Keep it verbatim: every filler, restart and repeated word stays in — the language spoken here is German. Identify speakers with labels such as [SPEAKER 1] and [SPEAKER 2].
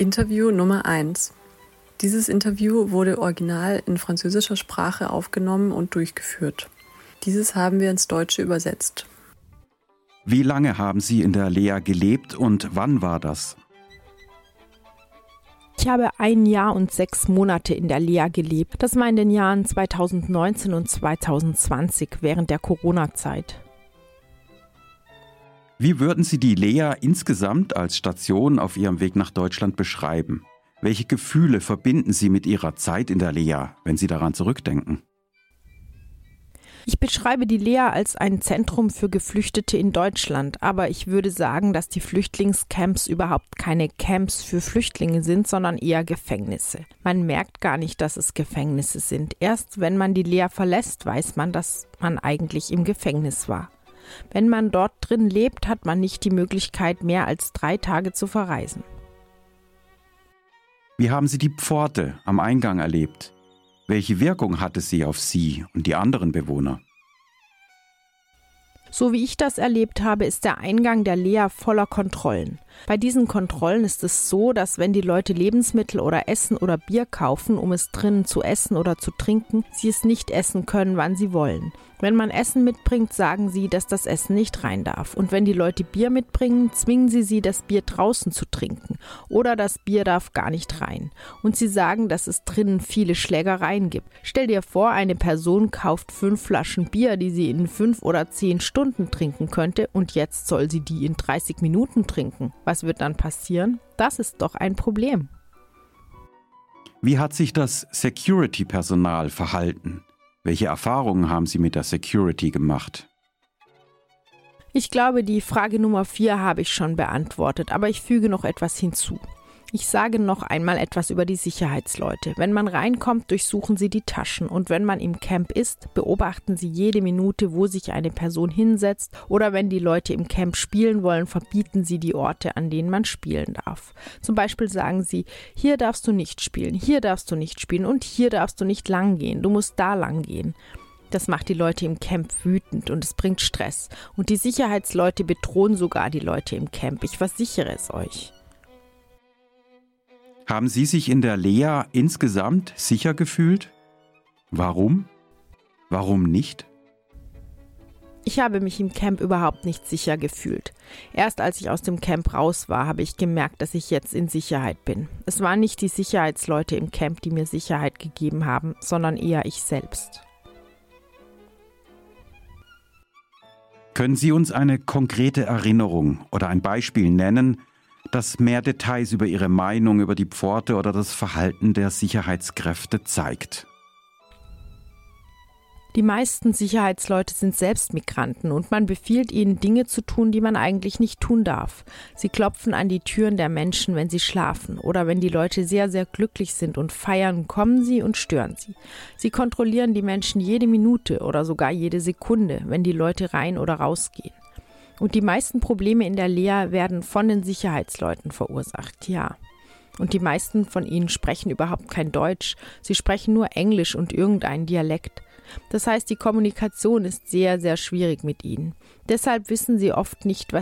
[SPEAKER 1] Interview Nummer eins. Dieses Interview wurde original in französischer Sprache aufgenommen und durchgeführt. Dieses haben wir ins Deutsche übersetzt.
[SPEAKER 2] Wie lange haben Sie in der Lea gelebt und wann war das?
[SPEAKER 3] Ich habe ein Jahr und sechs Monate in der Lea gelebt. Das war in den Jahren zweitausendneunzehn und zweitausendzwanzig während der Corona-Zeit.
[SPEAKER 2] Wie würden Sie die Lea insgesamt als Station auf Ihrem Weg nach Deutschland beschreiben? Welche Gefühle verbinden Sie mit Ihrer Zeit in der Lea, wenn Sie daran zurückdenken?
[SPEAKER 3] Ich beschreibe die Lea als ein Zentrum für Geflüchtete in Deutschland, aber ich würde sagen, dass die Flüchtlingscamps überhaupt keine Camps für Flüchtlinge sind, sondern eher Gefängnisse. Man merkt gar nicht, dass es Gefängnisse sind. Erst wenn man die Lea verlässt, weiß man, dass man eigentlich im Gefängnis war. Wenn man dort drin lebt, hat man nicht die Möglichkeit, mehr als drei Tage zu verreisen.
[SPEAKER 2] Wie haben Sie die Pforte am Eingang erlebt? Welche Wirkung hatte sie auf Sie und die anderen Bewohner?
[SPEAKER 3] So wie ich das erlebt habe, ist der Eingang der Lea voller Kontrollen. Bei diesen Kontrollen ist es so, dass wenn die Leute Lebensmittel oder Essen oder Bier kaufen, um es drinnen zu essen oder zu trinken, sie es nicht essen können, wann sie wollen. Wenn man Essen mitbringt, sagen sie, dass das Essen nicht rein darf. Und wenn die Leute Bier mitbringen, zwingen sie sie, das Bier draußen zu trinken. Oder das Bier darf gar nicht rein. Und sie sagen, dass es drinnen viele Schlägereien gibt. Stell dir vor, eine Person kauft fünf Flaschen Bier, die sie in fünf oder zehn Stunden trinken könnte, und jetzt soll sie die in dreißig Minuten trinken. Was wird dann passieren? Das ist doch ein Problem.
[SPEAKER 2] Wie hat sich das Security-Personal verhalten? Welche Erfahrungen haben Sie mit der Security gemacht?
[SPEAKER 3] Ich glaube, die Frage Nummer vier habe ich schon beantwortet, aber ich füge noch etwas hinzu. Ich sage noch einmal etwas über die Sicherheitsleute. Wenn man reinkommt, durchsuchen sie die Taschen, und wenn man im Camp ist, beobachten sie jede Minute, wo sich eine Person hinsetzt, oder wenn die Leute im Camp spielen wollen, verbieten sie die Orte, an denen man spielen darf. Zum Beispiel sagen sie, hier darfst du nicht spielen, hier darfst du nicht spielen und hier darfst du nicht lang gehen, du musst da lang gehen. Das macht die Leute im Camp wütend und es bringt Stress. Und die Sicherheitsleute bedrohen sogar die Leute im Camp, ich versichere es euch.
[SPEAKER 2] Haben Sie sich in der Lea insgesamt sicher gefühlt? Warum? Warum nicht?
[SPEAKER 3] Ich habe mich im Camp überhaupt nicht sicher gefühlt. Erst als ich aus dem Camp raus war, habe ich gemerkt, dass ich jetzt in Sicherheit bin. Es waren nicht die Sicherheitsleute im Camp, die mir Sicherheit gegeben haben, sondern eher ich selbst.
[SPEAKER 2] Können Sie uns eine konkrete Erinnerung oder ein Beispiel nennen, das mehr Details über Ihre Meinung über die Pforte oder das Verhalten der Sicherheitskräfte zeigt?
[SPEAKER 3] Die meisten Sicherheitsleute sind selbst Migranten und man befiehlt ihnen, Dinge zu tun, die man eigentlich nicht tun darf. Sie klopfen an die Türen der Menschen, wenn sie schlafen, oder wenn die Leute sehr, sehr glücklich sind und feiern, kommen sie und stören sie. Sie kontrollieren die Menschen jede Minute oder sogar jede Sekunde, wenn die Leute rein oder rausgehen. Und die meisten Probleme in der Lea werden von den Sicherheitsleuten verursacht, ja. Und die meisten von ihnen sprechen überhaupt kein Deutsch. Sie sprechen nur Englisch und irgendeinen Dialekt. Das heißt, die Kommunikation ist sehr, sehr schwierig mit ihnen. Deshalb wissen sie oft nicht, was